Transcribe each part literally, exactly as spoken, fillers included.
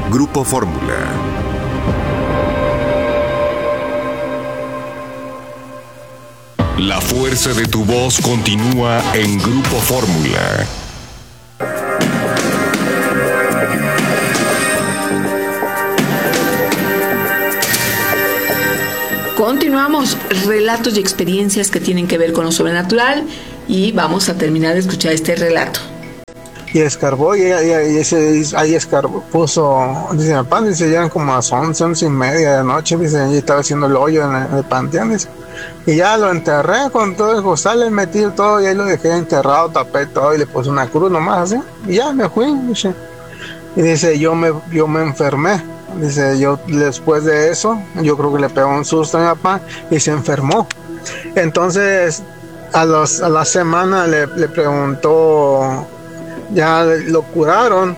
Grupo Fórmula. La fuerza de tu voz continúa en Grupo Fórmula. Continuamos, relatos y experiencias que tienen que ver con lo sobrenatural, y vamos a terminar de escuchar este relato. Y escarbó y, y, y ese, ahí escarbó, puso, dice, mi papá, dice, ya eran como a las once, once y media de la noche, dice, y estaba haciendo el hoyo en el, en el panteón, dice, y ya lo enterré con todo el costal, le metí todo y ahí lo dejé enterrado, tapé todo y le puse una cruz nomás así, y ya me fui, dice, y dice, yo me, yo me enfermé, dice, yo después de eso, yo creo que le pegó un susto a mi papá y se enfermó. Entonces, a, los, a la semana le, le preguntó, ya lo curaron,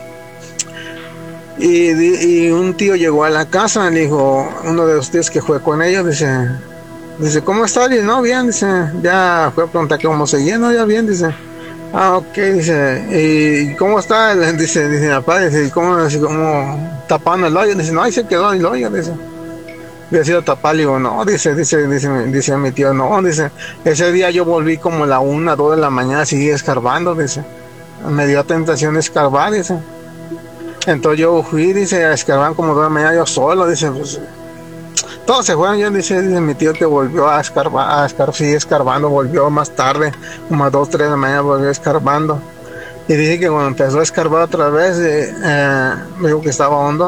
y, y un tío llegó a la casa, le dijo, uno de los tíos que fue con ellos, dice, dice, ¿cómo está? Dice, no, bien, dice, ya fue a preguntar cómo seguía, no, ya bien, dice, ah, ok, dice, ¿y cómo está? Dice, dice, mi papá, dice, ¿y cómo, dice, cómo tapando el hoyo? Dice, no, ahí se quedó el hoyo, dice, había sido tapar, le digo, no, dice, dice, dice, dice mi tío, no, dice, ese día yo volví como a la una, dos de la mañana, seguí escarbando, dice, me dio tentación de escarbar, dice. Entonces yo fui, dice, a escarbar como dos de la mañana yo solo, dice, pues todos se fueron, yo dice, dice, mi tío que volvió a escarbar, a escarbar, sigue escarbando, volvió más tarde, como a dos, tres de la mañana volvió escarbando. Y dice que cuando empezó a escarbar otra vez, eh, eh, me dijo que estaba hondo.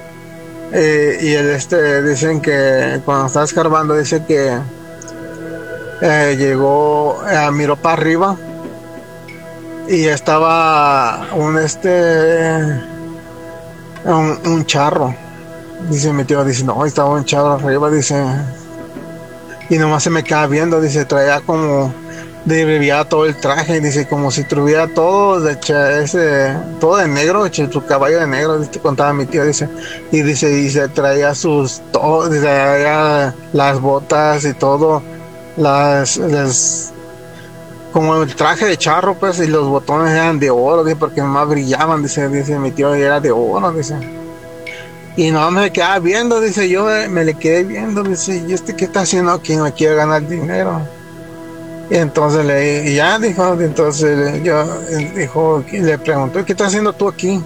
Eh, y el este, dicen que cuando estaba escarbando, dice que eh, llegó, eh, miró para arriba, y estaba un este un, un charro, dice mi tío, dice, no, estaba un charro arriba, dice, y nomás se me queda viendo, dice, traía como de bebía todo el traje, dice, como si tuviera todo de ese, todo de negro, su caballo de negro, dice, contaba mi tío, dice, y dice, dice, traía sus, todo, dice, traía las botas y todo, las, las como el traje de charro, pues, y los botones eran de oro, dice, porque más brillaban, dice, dice mi tío, y era de oro, dice. Y no me quedaba viendo, dice, yo me le quedé viendo, dice, ¿y este qué está haciendo aquí? No quiere ganar dinero. Y entonces le, y ya dijo, entonces yo, dijo, le preguntó, ¿qué estás haciendo tú aquí?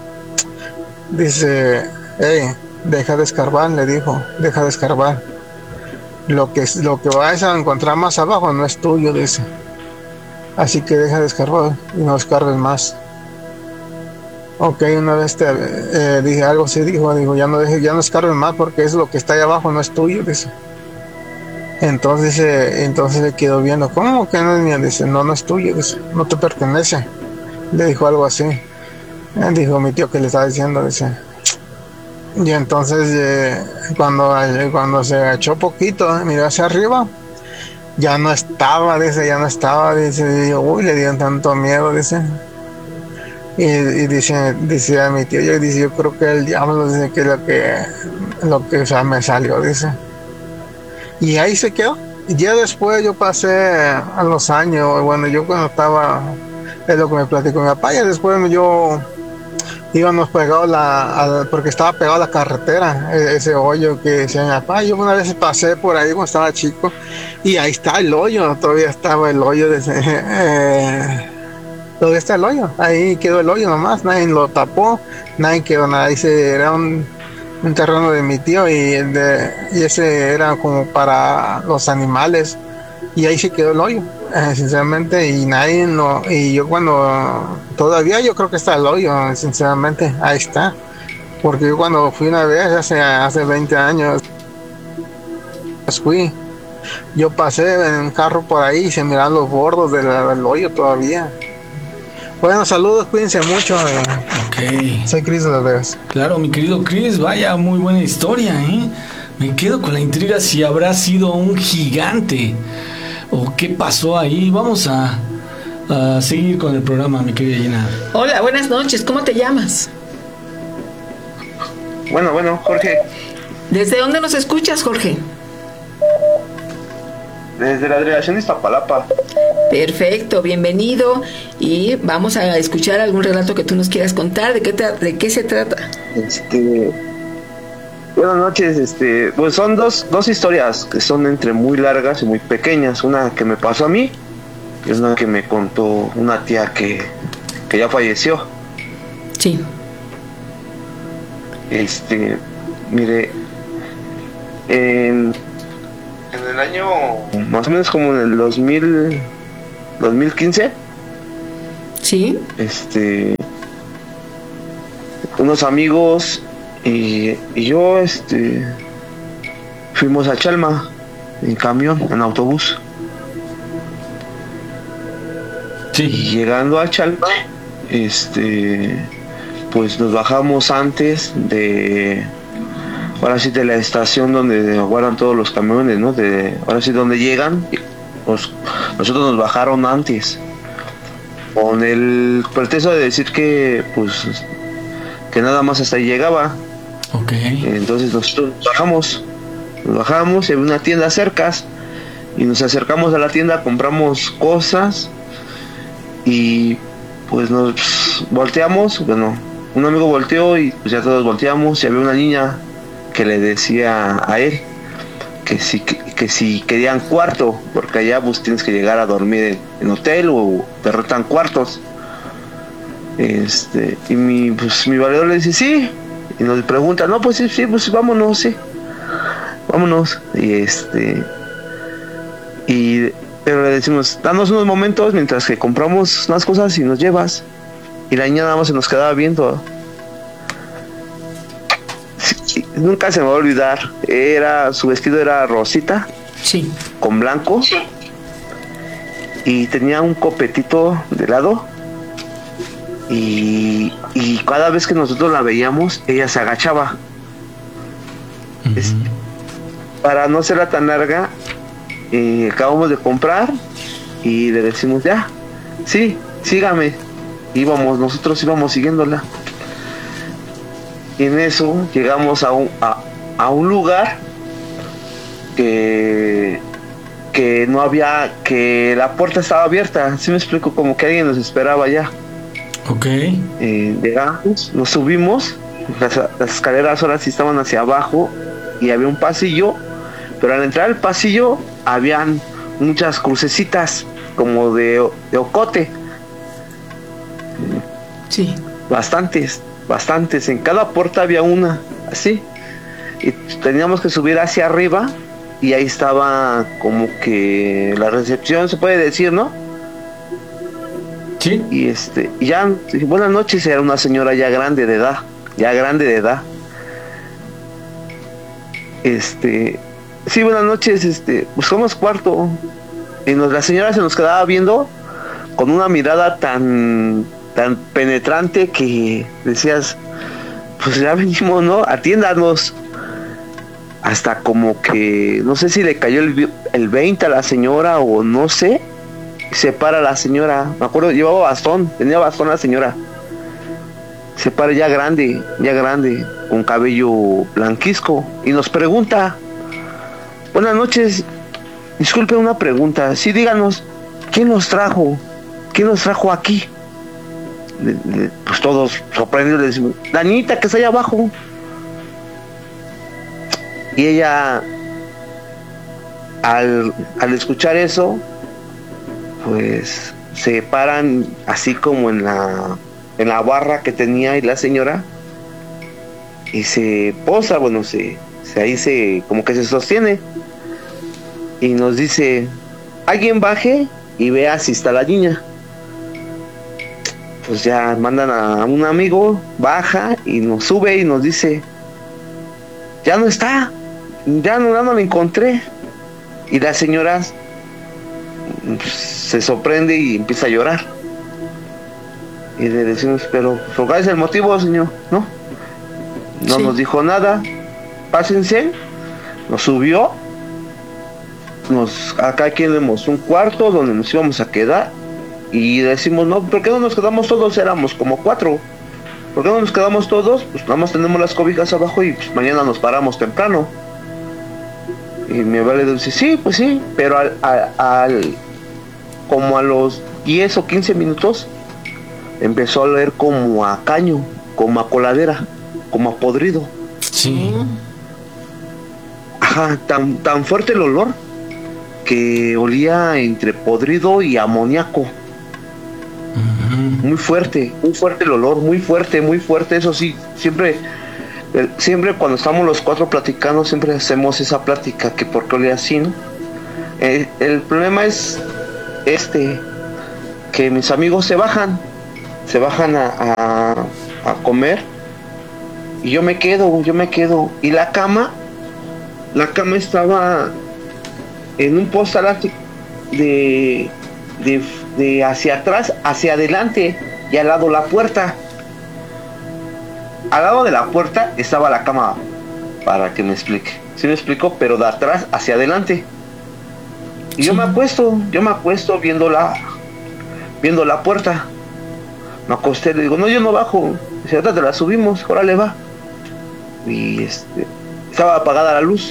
Dice, hey, deja de escarbar, le dijo, deja de escarbar. Lo que, lo que vas a encontrar más abajo no es tuyo, dice. Así que deja de escarbar y no escarbes más. Ok, una vez te eh, dije algo así, dijo, dijo, ya no deje, ya no escarbes más porque es lo que está ahí abajo, no es tuyo, dice. Entonces, eh, entonces le quedó viendo, ¿cómo que no es mío? Dice, no, no es tuyo, dice, no te pertenece. Le dijo algo así. Eh, dijo mi tío que le estaba diciendo, dice. Y entonces eh, cuando, eh, cuando se agachó poquito, eh, miró hacia arriba, ya no estaba, dice, ya no estaba, dice, y, uy, le dio tanto miedo, dice. Y, y dice, dice a mi tío, yo, dice, yo creo que el diablo, dice, que lo que, lo que, o sea, me salió, dice. Y ahí se quedó. Y ya después yo pasé a los años, bueno, yo cuando estaba, es lo que me platicó mi papá, y después yo íbamos pegados la, a, porque estaba pegado a la carretera, ese hoyo que decía mi papá. Yo una vez pasé por ahí cuando estaba chico, y ahí está el hoyo, todavía estaba el hoyo de ese, eh, todavía está el hoyo, ahí quedó el hoyo nomás, nadie lo tapó, nadie quedó nada, dice, era un, un terreno de mi tío, y, de, y ese era como para los animales, y ahí se quedó el hoyo, eh, sinceramente, y nadie no, y yo cuando, todavía yo creo que está el hoyo, sinceramente, ahí está, porque yo cuando fui una vez, hace, hace veinte años, fui, yo pasé en un carro por ahí y se miran los bordos del, del hoyo todavía. Bueno, saludos, cuídense mucho. Eh. Ok. Soy Chris de Las Vegas. Claro, mi querido Chris, vaya, muy buena historia, ¿eh? Me quedo con la intriga si habrá sido un gigante o qué pasó ahí. Vamos a, a seguir con el programa, mi querida Gina. Hola, buenas noches, ¿cómo te llamas? Bueno, bueno, Jorge. ¿Desde dónde nos escuchas, Jorge? Desde la delegación de Iztapalapa. Perfecto, bienvenido, y vamos a escuchar algún relato que tú nos quieras contar. ¿De qué, tra- de qué se trata Este, buenas noches, este, pues son dos, dos historias que son entre muy largas y muy pequeñas. Una que me pasó a mí y una que me contó una tía que, que ya falleció. Sí. Este, mire, en, en el año más o menos como en el dos mil, dos mil quince, Sí. este, unos amigos y, y yo, este, fuimos a Chalma en camión, en autobús. Sí. Y llegando a Chalma, este, pues nos bajamos antes de, ahora sí, de la estación donde guardan todos los camiones, ¿no? De, ahora sí, donde llegan, pues, nosotros nos bajaron antes, con el pretexto de decir que, pues, que nada más hasta ahí llegaba. Ok. Entonces nosotros nos bajamos, nos bajamos y había una tienda cerca, y nos acercamos a la tienda, compramos cosas, y pues nos volteamos, bueno, un amigo volteó y pues ya todos volteamos y había una niña que le decía a él que si, que, que si querían cuarto, porque allá pues tienes que llegar a dormir en, en hotel o te rentan cuartos. Este, y mi, pues, mi valedor le dice sí, y nos pregunta, no, pues sí, sí, pues vámonos, sí, vámonos. Y este, y pero le decimos, danos unos momentos mientras que compramos unas cosas y nos llevas. Y la niña nada más se nos quedaba viendo. Sí, nunca se me va a olvidar. Era, su vestido era rosita, Sí. con blanco, y tenía un copetito de lado. Y, y cada vez que nosotros la veíamos, ella se agachaba. Uh-huh. Es, para no serla tan larga, eh, acabamos de comprar y le decimos, ya, sí, sígame. Íbamos, nosotros íbamos siguiéndola. Y en eso llegamos a un, a, a un lugar que, que no había, que la puerta estaba abierta. ¿Sí me explico? Como que alguien nos esperaba ya. Ok. Eh, llegamos, nos subimos, las, las escaleras ahora sí estaban hacia abajo y había un pasillo, pero al entrar al pasillo habían muchas crucecitas como de, de ocote. Sí. Bastantes, bastantes. En cada puerta había una, así. Y teníamos que subir hacia arriba y ahí estaba como que la recepción, se puede decir, ¿no? Sí. Y este, y ya, buenas noches, era una señora ya grande de edad, ya grande de edad. Este, sí, buenas noches, este, buscamos cuarto. Y nos, la señora se nos quedaba viendo con una mirada tan, tan penetrante que decías, pues ya venimos, ¿no? Atiéndanos. Hasta como que, no sé si le cayó el, el veinte a la señora o no sé. Se para la señora, me acuerdo, llevaba bastón, tenía bastón la señora. Se para ya grande, ya grande, con cabello blanquisco, y nos pregunta, buenas noches, disculpe una pregunta, sí, díganos, ¿quién nos trajo? ¿Quién nos trajo aquí? Le, le, pues todos sorprendidos le decimos, la niñita que está allá abajo. Y ella, al, al escuchar eso, pues se paran así como en la en la barra que tenía y la señora, y se posa, bueno, se, se ahí se como que se sostiene y nos dice, alguien baje y vea si está la niña. Pues ya mandan a un amigo, baja y nos sube y nos dice, ya no está, ya no, ya no la encontré. Y la señora se sorprende y empieza a llorar. Y le decimos, pero ¿cuál es el motivo, señor? No, no sí. Nos dijo nada. Pásense. Nos subió. Nos, acá aquí tenemos un cuarto donde nos íbamos a quedar. Y decimos, no, ¿por qué no nos quedamos todos? Éramos como cuatro. ¿Por qué no nos quedamos todos? Pues nada más tenemos las cobijas abajo y pues mañana nos paramos temprano. Y mi abuela le dice, sí, pues sí, pero al, al, al como a los diez o quince minutos empezó a oler como a caño, como a coladera. como a podrido. Sí. Ajá, tan, tan fuerte el olor que olía entre podrido y amoníaco. Uh-huh. Muy fuerte, muy fuerte el olor, muy fuerte, muy fuerte. Eso sí, siempre, eh, siempre cuando estamos los cuatro platicando, siempre hacemos esa plática que por qué olía así, ¿no? Eh, el problema es este, que mis amigos se bajan, se bajan a, a, a comer y yo me quedo, yo me quedo. Y la cama, la cama estaba en un postalante de, de, de hacia atrás, hacia adelante y al lado la puerta. Al lado de la puerta estaba la cama, para que me explique. Sí me explico, pero de atrás hacia adelante. Y sí. yo me acuesto, yo me acuesto viendo la, viendo la puerta. Me acosté, le digo, no, yo no bajo. Dice, ahorita te la subimos, órale va. Y este, estaba apagada la luz.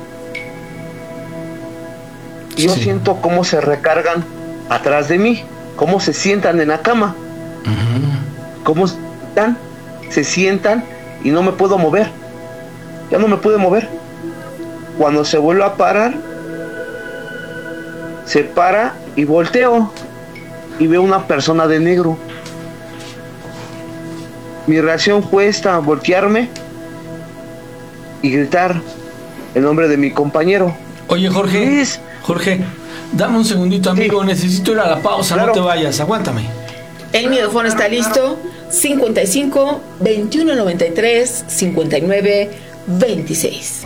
Y sí. yo siento cómo se recargan atrás de mí, cómo se sientan en la cama. Uh-huh. Cómo están, se sientan y no me puedo mover. Ya no me pude mover. Cuando se vuelve a parar, se para y volteo y veo una persona de negro. Mi reacción fue esta, voltearme y gritar el nombre de mi compañero. Oye, Jorge, Luis. Jorge, dame un segundito, amigo, sí. necesito ir a la pausa, claro. no te vayas, aguántame. El micrófono está listo, cincuenta y cinco, veintiuno noventa y tres, cincuenta y nueve, veintiséis.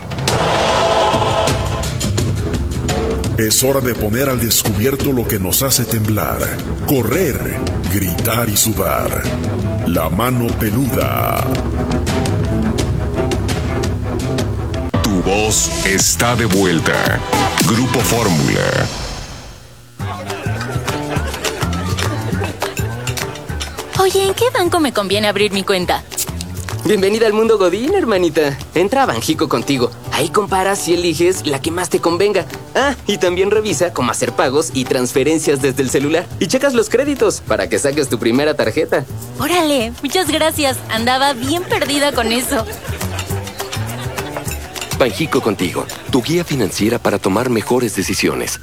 Es hora de poner al descubierto lo que nos hace temblar, correr, gritar y sudar. La mano peluda. Tu voz está de vuelta. Grupo Fórmula. Oye, ¿en qué banco me conviene abrir mi cuenta? Bienvenida al mundo Godín, hermanita. Entra a Banjico contigo. Ahí comparas y eliges la que más te convenga. Ah, y también revisa cómo hacer pagos y transferencias desde el celular. Y checas los créditos para que saques tu primera tarjeta. Órale, muchas gracias. Andaba bien perdida con eso. Banjico contigo, tu guía financiera para tomar mejores decisiones.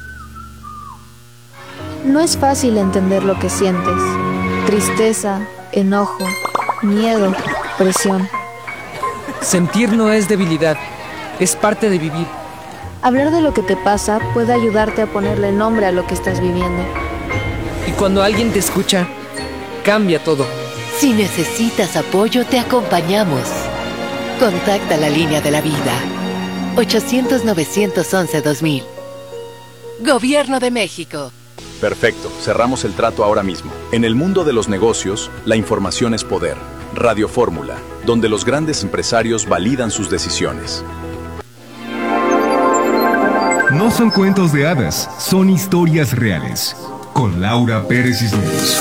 No es fácil entender lo que sientes. Tristeza, enojo, miedo, presión. Sentir no es debilidad, es parte de vivir. Hablar de lo que te pasa puede ayudarte a ponerle nombre a lo que estás viviendo. Y cuando alguien te escucha, cambia todo. Si necesitas apoyo, te acompañamos. Contacta la línea de la vida. ochocientos, novecientos once, dos mil. Gobierno de México. Perfecto, cerramos el trato ahora mismo. En el mundo de los negocios, la información es poder. Radio Fórmula, donde los grandes empresarios validan sus decisiones. No son cuentos de hadas, son historias reales. Con Laura Pérez Cisneros.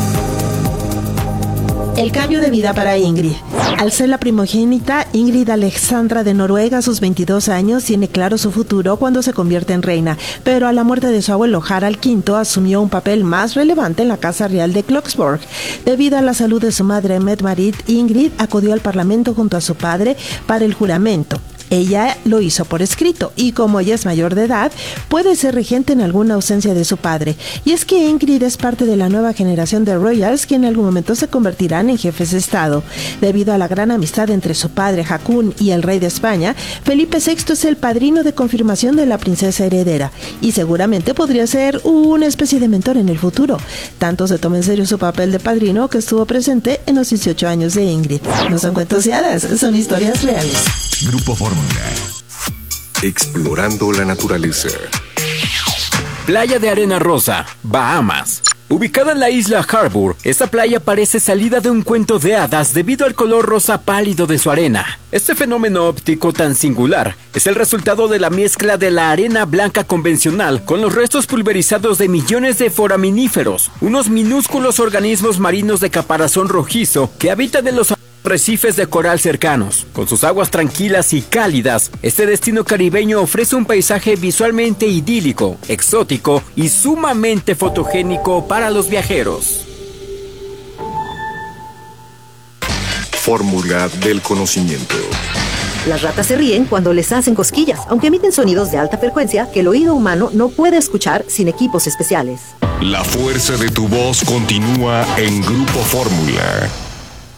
El cambio de vida para Ingrid. Al ser la primogénita, Ingrid Alexandra de Noruega, a sus veintidós años, tiene claro su futuro cuando se convierte en reina, pero a la muerte de su abuelo Harald quinto asumió un papel más relevante en la Casa Real de Kloksborg. Debido a la salud de su madre Mette-Marit, Ingrid acudió al Parlamento junto a su padre para el juramento. Ella lo hizo por escrito y como ella es mayor de edad, puede ser regente en alguna ausencia de su padre. Y es que Ingrid es parte de la nueva generación de royals que en algún momento se convertirán en jefes de Estado. Debido a la gran amistad entre su padre Haakon y el rey de España, Felipe sexto es el padrino de confirmación de la princesa heredera y seguramente podría ser una especie de mentor en el futuro. Tanto se toma en serio su papel de padrino que estuvo presente en los dieciocho años de Ingrid. No son cuentos de hadas, son historias reales. Grupo Fórmula. Explorando la naturaleza. Playa de arena rosa, Bahamas. Ubicada en la isla Harbour, esta playa parece salida de un cuento de hadas debido al color rosa pálido de su arena. Este fenómeno óptico tan singular es el resultado de la mezcla de la arena blanca convencional con los restos pulverizados de millones de foraminíferos, unos minúsculos organismos marinos de caparazón rojizo que habitan en los arrecifes de coral cercanos. Con sus aguas tranquilas y cálidas, este destino caribeño ofrece un paisaje visualmente idílico, exótico y sumamente fotogénico para los viajeros. fórmula del conocimiento. Las ratas se ríen cuando les hacen cosquillas, aunque emiten sonidos de alta frecuencia que el oído humano no puede escuchar sin equipos especiales. La fuerza de tu voz continúa en Grupo Fórmula.